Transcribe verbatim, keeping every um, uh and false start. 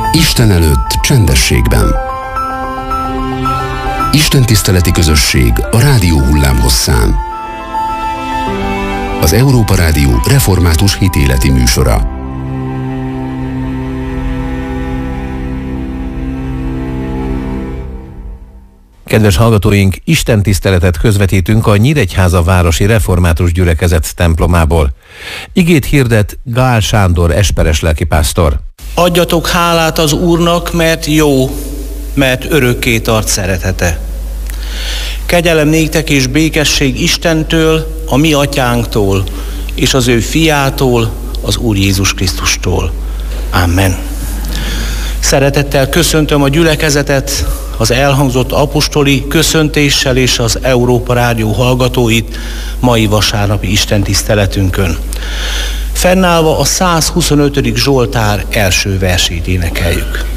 Isten előtt csendességben. Istentiszteleti közösség a rádió hullámhosszán. Az Európa Rádió református hitéleti műsora. Kedves hallgatóink, istentiszteletet közvetítünk a Nyíregyháza városi református gyülekezet templomából. Igét hirdet Gál Sándor esperes lelkipásztor. Adjatok hálát az Úrnak, mert jó, mert örökké tart szeretete. Kegyelem néktek és békesség Istentől, a mi atyánktól, és az ő fiától, az Úr Jézus Krisztustól. Amen. Szeretettel köszöntöm a gyülekezetet, az elhangzott apostoli köszöntéssel és az Európa Rádió hallgatóit mai vasárnapi istentiszteletünkön. Fennállva a százhuszonötödik Zsoltár első versét énekeljük.